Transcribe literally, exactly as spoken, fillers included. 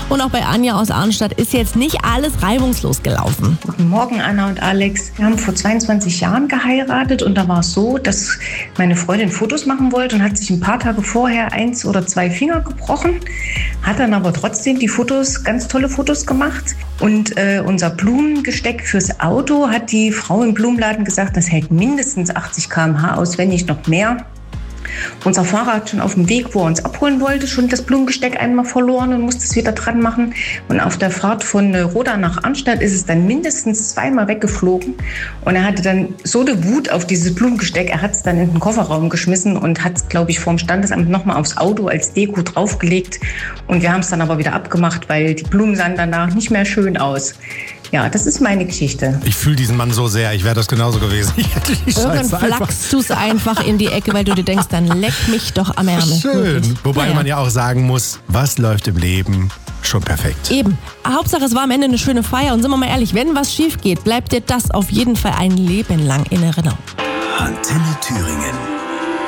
Und auch bei Anja aus Arnstadt ist jetzt nicht alles reibungslos gelaufen. Guten Morgen, Anna und Alex. Wir haben vor zweiundzwanzig Jahren geheiratet und da war es so, dass meine Freundin Fotos machen wollte und hat sich ein paar Tage vorher eins oder zwei Finger gebrochen, hat dann aber trotzdem die Fotos, ganz tolle Fotos gemacht. Und äh, unser Blumengesteck fürs Auto hat die Frau im Blumenladen gesagt, das hält mindestens achtzig Kilometer pro Stunde aus, wenn nicht noch mehr. Unser Fahrer hat schon auf dem Weg, wo er uns abholen wollte, schon das Blumengesteck einmal verloren und musste es wieder dran machen. Und auf der Fahrt von Roda nach Arnstadt ist es dann mindestens zweimal weggeflogen. Und er hatte dann so eine Wut auf dieses Blumengesteck, er hat es dann in den Kofferraum geschmissen und hat es, glaube ich, vorm Standesamt nochmal aufs Auto als Deko draufgelegt. Und wir haben es dann aber wieder abgemacht, weil die Blumen sahen danach nicht mehr schön aus. Ja, das ist meine Geschichte. Ich fühle diesen Mann so sehr, ich wäre das genauso gewesen. Ich hätte die Irgendwann Scheiße einfach... flackst du es einfach in die Ecke, weil du dir denkst, dann leck mich doch am Ärmel. Schön. Wobei naja. man ja auch sagen muss, was läuft im Leben schon perfekt. Eben. Hauptsache, es war am Ende eine schöne Feier. Und sind wir mal ehrlich, wenn was schief geht, bleibt dir das auf jeden Fall ein Leben lang in Erinnerung. Antenne Thüringen.